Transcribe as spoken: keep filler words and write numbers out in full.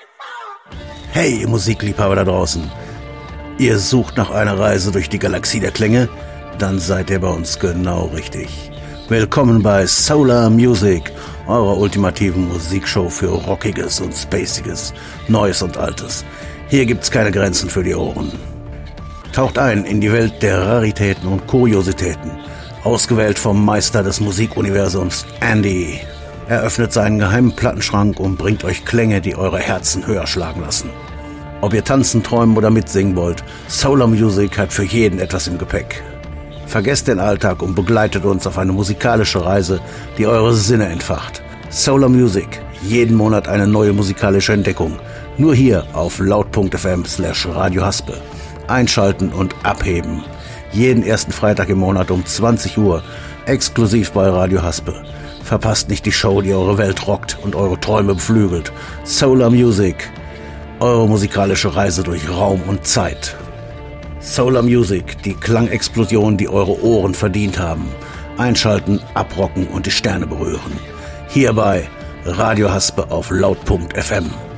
Hey, ihr Musikliebhaber da draußen. Ihr sucht nach einer Reise durch die Galaxie der Klänge? Dann seid ihr bei uns genau richtig. Willkommen bei Solar Music, eurer ultimativen Musikshow für Rockiges und Spaciges, Neues und Altes. Hier gibt's keine Grenzen für die Ohren. Taucht ein in die Welt der Raritäten und Kuriositäten. Ausgewählt vom Meister des Musikuniversums, Andy. Er öffnet seinen geheimen Plattenschrank und bringt euch Klänge, die eure Herzen höher schlagen lassen. Ob ihr tanzen, träumen oder mitsingen wollt, Solar Music hat für jeden etwas im Gepäck. Vergesst den Alltag und begleitet uns auf eine musikalische Reise, die eure Sinne entfacht. Solar Music, jeden Monat eine neue musikalische Entdeckung. Nur hier auf laut.fm slash Radio Haspe. Einschalten und abheben. Jeden ersten Freitag im Monat um zwanzig Uhr, exklusiv bei Radio Haspe. Verpasst nicht die Show, die eure Welt rockt und eure Träume beflügelt. Solar Music, eure musikalische Reise durch Raum und Zeit. Solar Music, die Klangexplosion, die eure Ohren verdient haben. Einschalten, abrocken und die Sterne berühren. Hier bei Radio Haspe auf laut.fm.